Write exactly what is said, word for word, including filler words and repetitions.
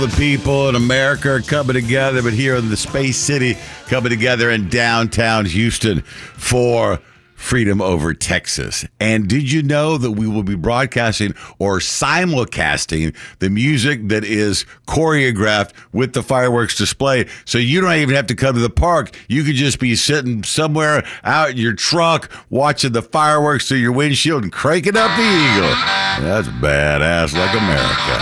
The people in America are coming together, but here in the Space City, coming together in downtown Houston for Freedom Over Texas. And did you know that we will be broadcasting or simulcasting the music that is choreographed with the fireworks display? So you don't even have to come to the park. You could just be sitting somewhere out in your truck watching the fireworks through your windshield and cranking up the Eagle. That's badass, like America.